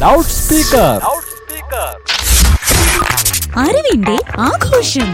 Loud speaker. അറിവിന്റെ ആഘോഷം.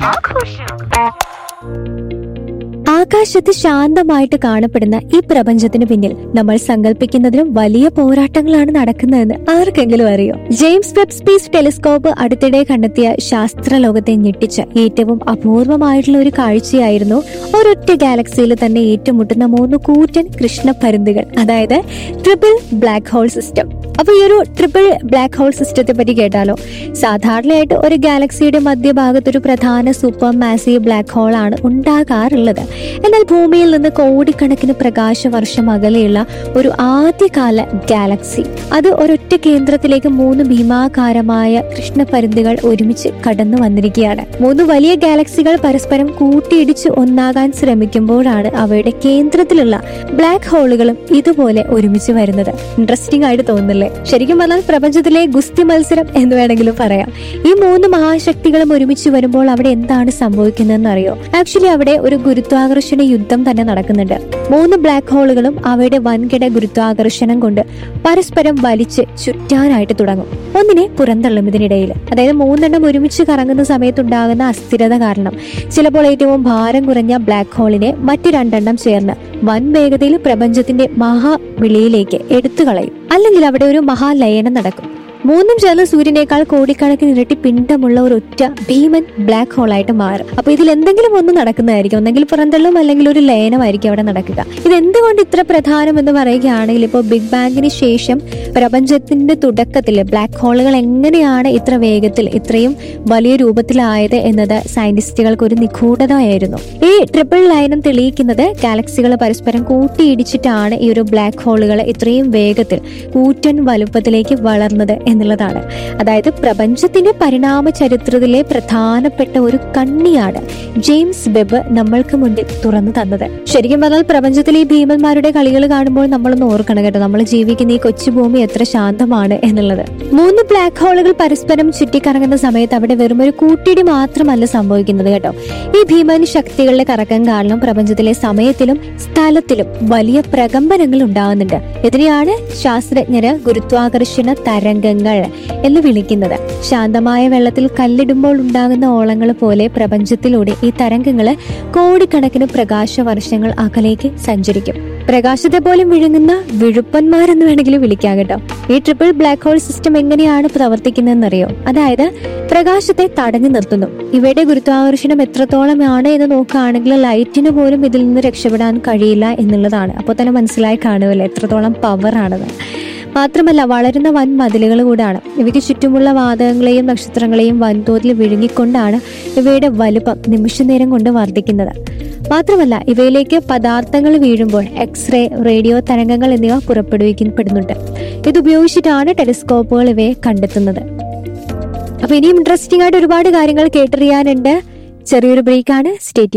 ആകാശത്ത് ശാന്തമായിട്ട് കാണപ്പെടുന്ന ഈ പ്രപഞ്ചത്തിന് പിന്നിൽ നമ്മൾ സങ്കല്പിക്കുന്നതിലും വലിയ പോരാട്ടങ്ങളാണ് നടക്കുന്നതെന്ന് ആർക്കെങ്കിലും അറിയോ? ജെയിംസ് വെബ് സ്പേസ് ടെലിസ്കോപ്പ് അടുത്തിടെ കണ്ടെത്തിയ ശാസ്ത്രലോകത്തെ ഞെട്ടിച്ച ഏറ്റവും അപൂർവമായിട്ടുള്ള ഒരു കാഴ്ചയായിരുന്നു ഒരൊറ്റ ഗാലക്സിയിൽ തന്നെ ഏറ്റുമുട്ടുന്ന 3 കൂറ്റൻ കൃഷ്ണപരുന്തുകൾ, അതായത് ട്രിപ്പിൾ ബ്ലാക്ക് ഹോൾ സിസ്റ്റം. അപ്പൊ ഈ ഒരു ട്രിപ്പിൾ ബ്ലാക്ക് ഹോൾ സിസ്റ്റത്തെ പറ്റി കേട്ടാലോ? സാധാരണയായിട്ട് ഒരു ഗാലക്സിയുടെ മധ്യഭാഗത്ത് ഒരു പ്രധാന സൂപ്പർ മാസീവ് ബ്ലാക്ക് ഹോൾ ആണ് ഉണ്ടാകാറുള്ളത്. എന്നാൽ ഭൂമിയിൽ നിന്ന് കോടിക്കണക്കിന് പ്രകാശ വർഷം അകലെയുള്ള ഒരു ആദ്യകാല ഗാലക്സി, അത് ഒരൊറ്റ കേന്ദ്രത്തിലേക്ക് 3 ഭീമാകാരമായ കൃഷ്ണപരുന്തുകൾ ഒരുമിച്ച് കടന്നു വന്നിരിക്കുകയാണ്. 3 വലിയ ഗാലക്സികൾ പരസ്പരം കൂട്ടിയിടിച്ച് ഒന്നാകാൻ ശ്രമിക്കുമ്പോഴാണ് അവയുടെ കേന്ദ്രത്തിലുള്ള ബ്ലാക്ക് ഹോളുകളും ഇതുപോലെ ഒരുമിച്ച് വരുന്നത്. ഇൻട്രസ്റ്റിംഗ് ആയിട്ട് തോന്നുന്നില്ലേ? ശരിക്കും പറഞ്ഞാൽ പ്രപഞ്ചത്തിലെ ഗുസ്തി മത്സരം എന്ന് വേണമെങ്കിലും പറയാം. ഈ 3 മഹാശക്തികളും ഒരുമിച്ച് വരുമ്പോൾ അവിടെ എന്താണ് സംഭവിക്കുന്നതെന്ന് അറിയോ? ആക്ച്വലി അവിടെ ഒരു ഗുരുത്വാകർഷണ യുദ്ധം തന്നെ നടക്കുന്നുണ്ട്. 3 ബ്ലാക്ക് ഹോളുകളും അവയുടെ വൻകിട ഗുരുത്വാകർഷണം കൊണ്ട് പരസ്പരം വലിച്ച് ചുറ്റാനായിട്ട് തുടങ്ങും. ഒന്നിനെ പുറന്തള്ളും ഇതിനിടയിൽ. അതായത് 3 ഒരുമിച്ച് കറങ്ങുന്ന സമയത്തുണ്ടാകുന്ന അസ്ഥിരത കാരണം ചിലപ്പോൾ ഏറ്റവും ഭാരം കുറഞ്ഞ ബ്ലാക്ക് ഹോളിനെ മറ്റു 2 ചേർന്ന് വൻ വേഗതയിൽ പ്രപഞ്ചത്തിന്റെ മഹാവിളിയിലേക്ക് എടുത്തു കളയും. അല്ലെങ്കിൽ അവിടെ ഒരു മഹാലയനം നടക്കും. 3 ചേർന്ന് സൂര്യനേക്കാൾ കോടിക്കണക്കിന് ഇരട്ടി പിണ്ഡമുള്ള ഒരു ഒറ്റ ഭീമൻ ബ്ലാക്ക് ഹോൾ ആയിട്ട് മാറും. അപ്പൊ ഇതിൽ എന്തെങ്കിലും ഒന്ന് നടക്കുന്നതായിരിക്കും. ഒന്നെങ്കിൽ പുറന്തള്ളും, അല്ലെങ്കിൽ ഒരു ലയനമായിരിക്കും അവിടെ നടക്കുക. ഇത് എന്തുകൊണ്ട് ഇത്ര പ്രധാനം എന്ന് പറയുകയാണെങ്കിൽ, ഇപ്പോൾ ബിഗ് ബാങ്കിന് ശേഷം പ്രപഞ്ചത്തിന്റെ തുടക്കത്തിൽ ബ്ലാക്ക് ഹോളുകൾ എങ്ങനെയാണ് ഇത്ര വേഗത്തിൽ ഇത്രയും വലിയ രൂപത്തിലായത് എന്നത് സയന്റിസ്റ്റുകൾക്ക് ഒരു നിഗൂഢതയായിരുന്നു. ഈ ട്രിപ്പിൾ ലയനം തെളിയിക്കുന്നത് ഗാലക്സികൾ പരസ്പരം കൂട്ടിയിടിച്ചിട്ടാണ് ഈ ഒരു ബ്ലാക്ക് ഹോളുകൾ ഇത്രയും വേഗത്തിൽ കൂറ്റൻ വലുപ്പത്തിലേക്ക് വളർന്നത് എന്നുള്ളതാണ്. അതായത് പ്രപഞ്ചത്തിന്റെ പരിണാമ ചരിത്രത്തിലെ പ്രധാനപ്പെട്ട ഒരു കണ്ണിയാണ് ജെയിംസ് വെബ് നമ്മൾക്ക് മുന്നിൽ തുറന്നു തന്നത്. ശരിക്കും പറഞ്ഞാൽ പ്രപഞ്ചത്തിലെ ഈ ഭീമന്മാരുടെ കളികൾ കാണുമ്പോൾ നമ്മളൊന്ന് ഓർക്കണം കേട്ടോ, നമ്മൾ ജീവിക്കുന്ന ഈ കൊച്ചു ഭൂമി എത്ര ശാന്തമാണ് എന്നുള്ളത്. 3 ബ്ലാക്ക് ഹോളുകൾ പരസ്പരം ചുറ്റിക്കറങ്ങുന്ന സമയത്ത് അവിടെ വെറും ഒരു കൂട്ടിയിടി മാത്രമല്ല സംഭവിക്കുന്നത് കേട്ടോ. ഈ ഭീമൻ ശക്തികളുടെ കറക്കം കാരണം പ്രപഞ്ചത്തിലെ സമയത്തിലും സ്ഥലത്തിലും വലിയ പ്രകമ്പനങ്ങൾ ഉണ്ടാകുന്നുണ്ട്. ഇതിനെയാണ് ശാസ്ത്രജ്ഞര് ഗുരുത്വാകർഷണ തരംഗങ്ങൾ എന്ന് വിളിക്കുന്നത്. ശാന്തമായ വെള്ളത്തിൽ കല്ലിടുമ്പോൾ ഉണ്ടാകുന്ന ഓളങ്ങൾ പോലെ പ്രപഞ്ചത്തിലൂടെ ഈ തരംഗങ്ങള് കോടിക്കണക്കിന് പ്രകാശ വർഷങ്ങൾ അകലേക്ക് സഞ്ചരിക്കും. പ്രകാശത്തെ പോലും വിഴുങ്ങുന്ന വിഴുപ്പന്മാരെന്ന് വേണമെങ്കിൽ വിളിക്കാം കേട്ടോ. ഈ ട്രിപ്പിൾ ബ്ലാക്ക് ഹോൾ സിസ്റ്റം എങ്ങനെയാണ് പ്രവർത്തിക്കുന്നതെന്നറിയോ? അതായത് പ്രകാശത്തെ തടഞ്ഞു നിർത്തുന്നു. ഇവയുടെ ഗുരുത്വാകർഷണം എത്രത്തോളമാണ് എന്ന് നോക്കുകയാണെങ്കിൽ ലൈറ്റിന് പോലും ഇതിൽ നിന്ന് രക്ഷപ്പെടാൻ കഴിയില്ല എന്നുള്ളതാണ്. അപ്പോൾ തന്നെ മനസ്സിലായി കാണുമല്ലോ എത്രത്തോളം പവർ ആണെന്ന്. മാത്രമല്ല വളരുന്ന വൻ മതിലുകൾ കൂടാണ്. ഇവയ്ക്ക് ചുറ്റുമുള്ള വാതകങ്ങളെയും നക്ഷത്രങ്ങളെയും വൻതോതിൽ വിഴുങ്ങിക്കൊണ്ടാണ് ഇവയുടെ വലുപ്പം നിമിഷനേരം കൊണ്ട് വർദ്ധിക്കുന്നത്. മാത്രമല്ല ഇവയിലേക്ക് പദാർത്ഥങ്ങൾ വീഴുമ്പോൾ എക്സ്റേ, റേഡിയോ തരംഗങ്ങൾ എന്നിവ പുറപ്പെടുവിക്കപ്പെടുന്നുണ്ട്. ഇതുപയോഗിച്ചിട്ടാണ് ടെലിസ്കോപ്പുകൾ ഇവയെ കണ്ടെത്തുന്നത്. അപ്പൊ ഇനിയും ഇൻട്രസ്റ്റിംഗ് ആയിട്ട് ഒരുപാട് കാര്യങ്ങൾ കേട്ടറിയാനുണ്ട്. ചെറിയൊരു ബ്രേക്കാണ്. Stay tuned.